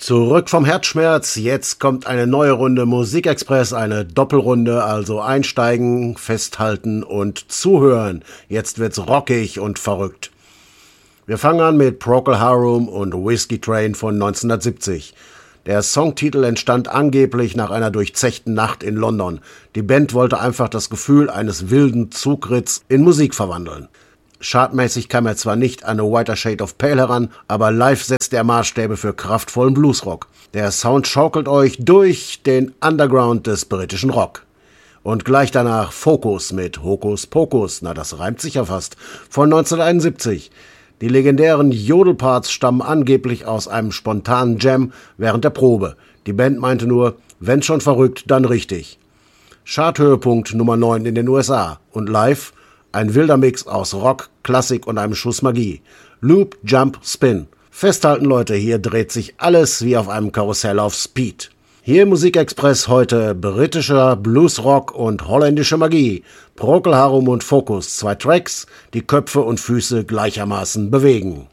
Zurück vom Herzschmerz, jetzt kommt eine neue Runde Musikexpress, eine Doppelrunde, also einsteigen, festhalten und zuhören. Jetzt wird's rockig und verrückt. Wir fangen an mit Procol Harum und Whiskey Train von 1970. Der Songtitel entstand angeblich nach einer durchzechten Nacht in London. Die Band wollte einfach das Gefühl eines wilden Zugritts in Musik verwandeln. Chartmäßig kam er zwar nicht an A Whiter Shade of Pale heran, aber live setzt er Maßstäbe für kraftvollen Bluesrock. Der Sound schaukelt euch durch den Underground des britischen Rock. Und gleich danach Focus mit Hokus Pokus, na das reimt sich ja fast, von 1971. Die legendären Jodelparts stammen angeblich aus einem spontanen Jam während der Probe. Die Band meinte nur, wenn schon verrückt, dann richtig. Charthöhepunkt Nummer 9 in den USA und live ein wilder Mix aus Rock, Klassik und einem Schuss Magie. Loop, Jump, Spin. Festhalten, Leute, hier dreht sich alles wie auf einem Karussell auf Speed. Hier im Musikexpress heute britischer Bluesrock und holländische Magie. Procol Harum und Focus, 2 Tracks, die Köpfe und Füße gleichermaßen bewegen.